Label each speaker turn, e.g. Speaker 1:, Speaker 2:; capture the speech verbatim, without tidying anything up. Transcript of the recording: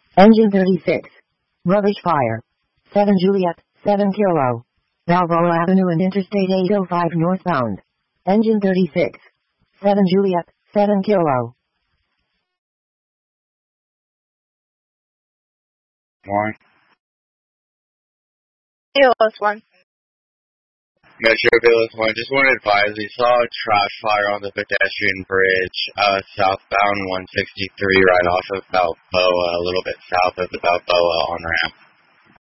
Speaker 1: Engine thirty-six. Rubbish fire. seven Juliet, seven Kilo. Balboa Avenue and Interstate eight oh five northbound. Engine thirty-six. seven Juliet, seven Kilo.
Speaker 2: One.
Speaker 3: Fearless one.
Speaker 2: Metro Fearless one. Just want to advise, we saw a trash fire on the pedestrian bridge, uh, southbound one sixty-three, right off of Balboa, a little bit south of the Balboa on-ramp.